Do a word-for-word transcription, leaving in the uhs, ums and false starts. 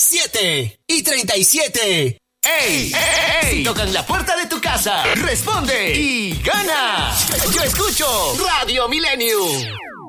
siete y treinta y siete. ¡Ey! ¡Ey! Si tocan la puerta de tu casa, responde y gana. Yo escucho Radio Millennium.